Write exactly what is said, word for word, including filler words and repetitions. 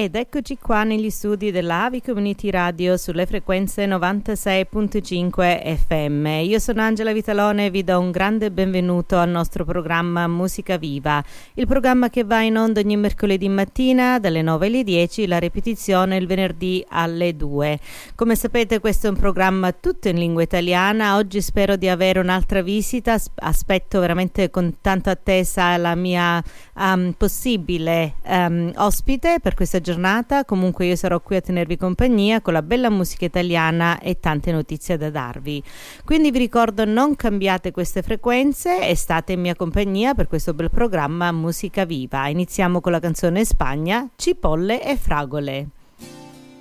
ed eccoci qua negli studi della Avi Community Radio sulle frequenze novantasei virgola cinque F M. Io sono Angela Vitalone e vi do un grande benvenuto al nostro programma Musica Viva, il programma che va in onda ogni mercoledì mattina dalle nove alle dieci, la ripetizione il venerdì alle due. Come sapete, questo è un programma tutto in lingua italiana. Oggi spero di avere un'altra visita, aspetto veramente con tanta attesa la mia um, possibile um, ospite per questa giornata. Comunque io sarò qui a tenervi compagnia con la bella musica italiana e tante notizie da darvi. Quindi vi ricordo, non cambiate queste frequenze e state in mia compagnia per questo bel programma Musica Viva. Iniziamo con la canzone Spagna, Cipolle e Fragole.